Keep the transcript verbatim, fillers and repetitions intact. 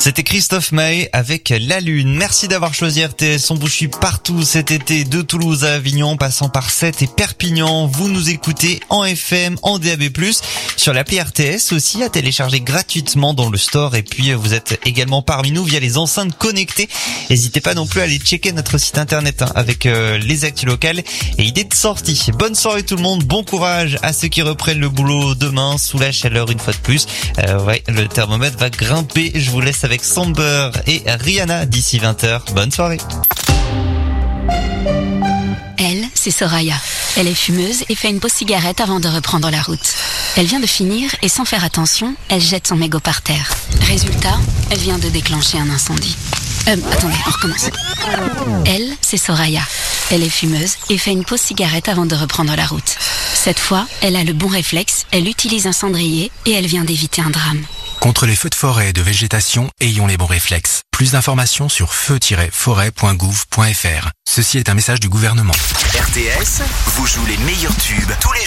C'était Christophe Mahé avec La Lune. Merci d'avoir choisi R T S. On vous suit partout cet été, de Toulouse à Avignon, passant par Sète et Perpignan. Vous nous écoutez en F M, en D A B plus, sur l'appli R T S aussi à télécharger gratuitement dans le store. Et puis vous êtes également parmi nous via les enceintes connectées. N'hésitez pas non plus à aller checker notre site internet hein, avec euh, les actus locales et idées de sortie. Bonne soirée tout le monde, bon courage à ceux qui reprennent le boulot demain sous la chaleur une fois de plus. Euh, ouais, le thermomètre va grimper. Je vous laisse avec Somber et Rihanna d'ici vingt heures. Bonne soirée. Elle, c'est Soraya. Elle est fumeuse et fait une pause cigarette avant de reprendre la route. Elle vient de finir et sans faire attention, elle jette son mégot par terre. Résultat, elle vient de déclencher un incendie. Euh, attendez, on recommence. Elle, c'est Soraya. Elle est fumeuse et fait une pause cigarette avant de reprendre la route. Cette fois, elle a le bon réflexe, elle utilise un cendrier et elle vient d'éviter un drame. Contre les feux de forêt et de végétation, ayons les bons réflexes. Plus d'informations sur feu tiret forêt point gouv point f r. Ceci est un message du gouvernement. R T S vous joue les meilleurs tubes tous les